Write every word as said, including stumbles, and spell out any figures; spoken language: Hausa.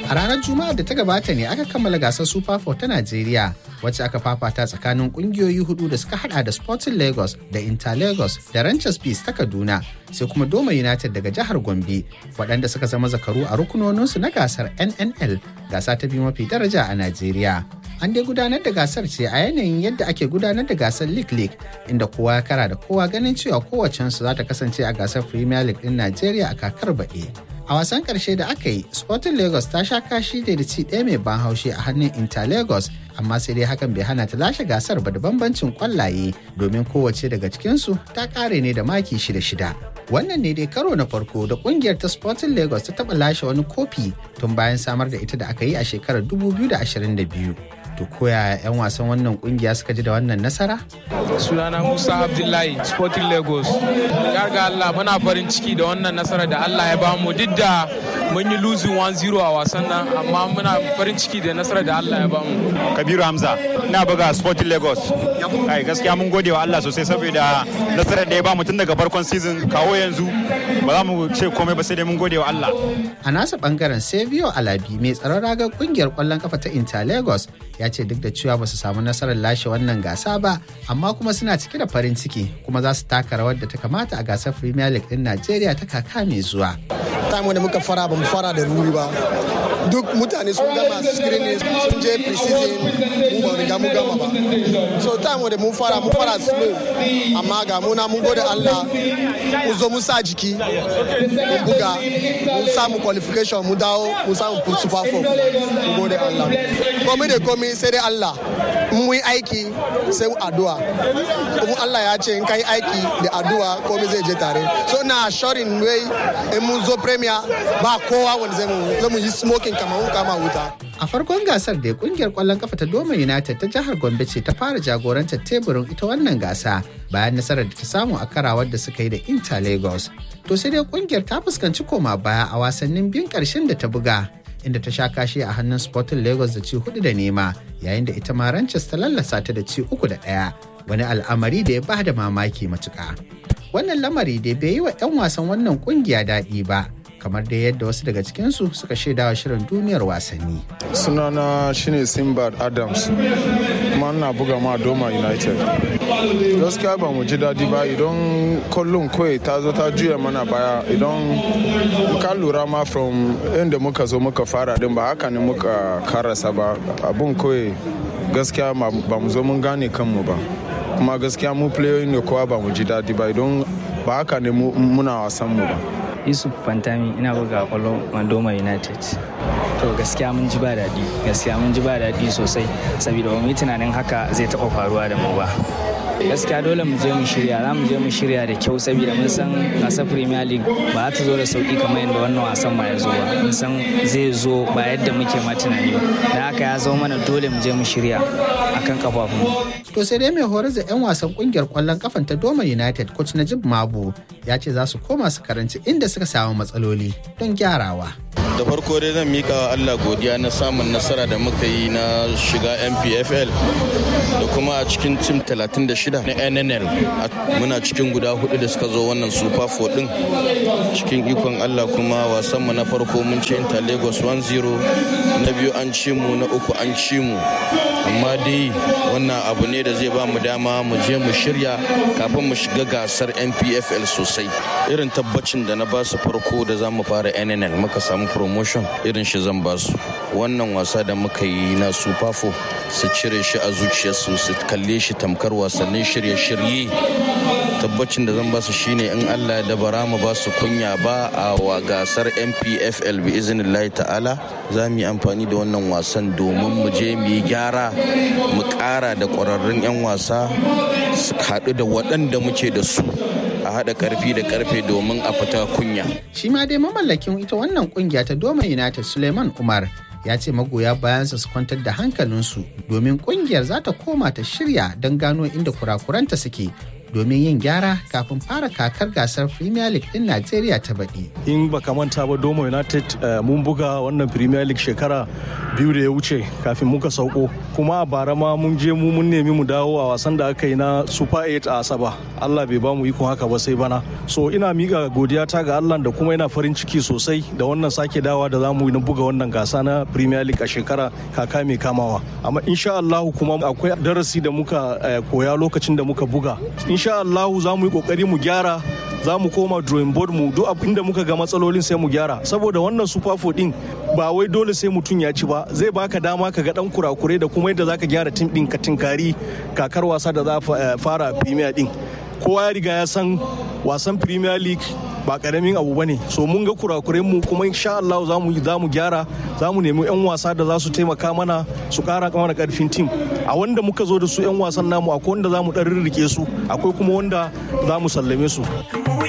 A ranar Juma'a da ta gabata ne aka kammala gasar Super Four ta Najeriya wacce aka fafata tsakanin kungiyoyi hudu da suka hada da Sporting Lagos da Inter Lagos da Ranchers Peace ta Kaduna sai kuma Doma United daga jihar Gombe waɗanda suka zama zakaru a rukunoninsu na gasar N N L gasa ta biyu mafi daraja a Najeriya. An dai gudanar da gasar ce a yanayin yadda ake gudanar da gasar League League inda kowa ya kara da kowa ganin cewa kowacensu za ta kasance a gasar Premier League ɗin Najeriya a kakar baɗi. A wasan ƙarshe da aka yi, Sporting Lagos ta sha kashi da ci ɗaya mai ban haushi a hannun Inter Lagos, amma sai dai hakan bai hana ta lashe gasar ba da bambancin ƙwallaye domin kowace daga cikinsu ta ƙare ne da maki shida-shida. Wannan ne dai karo na farko da ƙungiyar ta Sporting Lagos ta taɓa lashe wani kofi tun bayan samar da ita da aka yi a shekarar dubu biyu da ashirin da biyu. To koya 'yan wasan wannan kungiya suka ji da wannan nasara? Sunana Musa Abdullahi, Sporting Lagos. Ya ga Allah muna farin ciki da wannan nasara da Allah ya bamu duk da mun yi losing one zero a wasan nan amma muna farin ciki da nasara da Allah ya bamu. Kabiru Hamza, ina buga Sporting Lagos. Ai gaskiya mun gode wa Allah sosai saboda nasarar da ya bamu tun daga farkon season kawo yanzu ba za mu ce komai ba sai dai mun gode wa Allah. A nasa bangaren Savio Alabi mai tsaron ragar kungiyar kwallon kafa ta Inter Lagos ya ce duk da cewa ba su samu nasarar lashe wannan gasa ba amma kuma suna cike da farin ciki kuma za su taka rawar da ta kamata a gasar Premier League din Najeriya ta kaka mai zuwa. Time da muka fara ba mu fara da ruri ba. Duk mutane sun gama screening sun je pre-season mu ba riga mu gama ba. So time da mun fara mun fara slow amma ga muna mun gode Allah mu zo mu sa jiki mun buga mun samu qualification mu dawo mu samu Super Four mu gode Allah. Komai da komai sai dai Allah mun yi aiki sai addu'a. Kuma Allah ya ce in kai aiki da addu'a komai zai je tare. So na assuring way in mun zo Premier ba kowa wanda zai mu yi smoking kamar mun kama wuta. A farkon gasar da kungiyar kwallon kafa ta Doma United ta jihar Gombe ce ta fara jagorantar teburin ita wannan gasa bayan nasarar da ta samu a karawar da suka yi da Inter Lagos. To sai dai kungiyar ta fuskanci koma baya a wasannin biyun karshen da ta buga inda ta sha kashi a hannun Sporting Lagos da ci hudu da nema yayin da ita ma Ranchers ta lallasa ta da ci uku da ɗaya wani al'amari da ya ba da mamaki matuƙa. Wannan lamari da bai yi wa 'yan wasan wannan kungiya daɗi ba. Kamar da yadda wasu daga cikinsu suka shaidawa shirin duniyar wasanni. Sunana shine Simbad Adams, kuma ina buga ma Doma United. Gaskiya ba mu ji daɗi ba idan kullum kawai ta zo ta juya mana baya idan ka lura ma from inda muka zo muka fara din ba haka ne muka karasa ba abun kawai gaskiya ba mu zo mun gane kanmu ba. Kuma gaskiya mu playoyi ne kowa ba mu ji daɗi ba idan ba haka ne muna wasan mu ba. Yusuf Fantami ina buga kwallon Doma United. To gaskiya mun ji ba daɗi, gaskiya mun ji ba daɗi sosai saboda ba mu yi tunanin haka zai taɓa faruwa da mu ba. Gaskiya dole mu je mu shirya, za mu je mu shirya da kyau saboda mun san gasar Premier League ba za ta zo da sauki kamar yadda wannan wasan ma ya zo ba. Mun san zai zo ba yadda muke ma tunani ba. Da haka ya zo mana dole mu je mu shirya akan kafafun. To sai dai mai horar da 'yan wasan kungiyar kwallon kafan ta Doma United coach Najib Mabu ya ce za su koma su karanci inda suka samu matsaloli don gyarawa. Da farko dai zan mika wa Allah godiya na samun nasara da muka yi na shiga N P F L da kuma a cikin tim talatin da shida na N N L muna cikin guda hudu da suka zo wannan Super Four din cikin ikon Allah kuma wasan mu na farko mun ci Inter Lagos one zero na biyu an ci mu na uku an ci mu amma dai wannan abu ne da zai ba mu dama mu je mu shirya kafin mu shiga gasar N P F L sosai irin tabbacin da na ba su farko da za mu fara N N L muka samu promotion irin shi zan ba su wannan wasa da muka yi na Super Four su cire shi a zuciyarsu su kalle shi tamkar wasannin shirye-shirye tabbacin da zan ba su shine in Allah da bara mu ba su kunya ba a wa gasar N P F L bi iznillahi ta'ala za mu yi amfani da wannan wasan domin mu je mu yi gyara mu ƙara da ƙwararrun 'yan wasa su haɗu da waɗanda muke da su a haɗa ƙarfi da ƙarfe domin a fita kunya. Shi ma dai mamallakin ita wannan ƙungiya ta Doma United Suleiman Umar ya ce magoya bayansa su kwantar da hankalinsu domin ƙungiyar za ta koma ta shirya don gano inda kurakuranta suke domin yin gyara kafin fara kakar gasar Premier League ɗin Najeriya ta baɗi. In baka manta ba Doma United mun buga wannan Premier League shekara biyu da ya wuce kafin muka sauko, kuma a bara ma mun je mu mun nemi mu dawo a wasan da aka yi na Super eight a Asaba. Allah bai ba mu ikon haka ba sai bana. So ina miƙa godiya ta ga Allah da kuma ina farin ciki sosai da wannan sake dawa da zamu yi na buga wannan gasa na Premier League a shekara kaka mai kamawa. Amma insha Allah kuma akwai darasi da muka koya lokacin da muka buga. Insha Allah za mu yi kokari mu gyara, za mu koma drawing board mu duk inda muka ga matsalolin sai mu gyara, saboda wannan Super four din ba wai dole sai mutum ya ci ba, zai baka dama ka ga dan kurakurai da kuma yadda zaka gyara tim din ka tinkari kakar wasa da za fara Premier din. Kowa ya riga ya san wasan Premier League ba karamin abu bane, so mun ga kurakuren mu kuma insha Allah za mu za mu gyara, za mu nemi yan wasa da za su taimaka mana su kara mana karfin tim. A wanda muka zo da su yan wasan namu akwai wanda za mu dan rirrike su, akwai kuma wanda za mu sallame su.